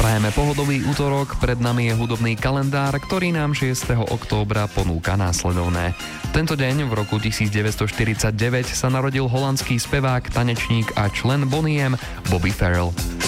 Prajeme pohodový útorok, pred nami je hudobný kalendár, ktorý nám 6. októbra ponúka následovné. Tento deň v roku 1949 sa narodil holandský spevák, tanečník a člen Boney M Bobby Farrell.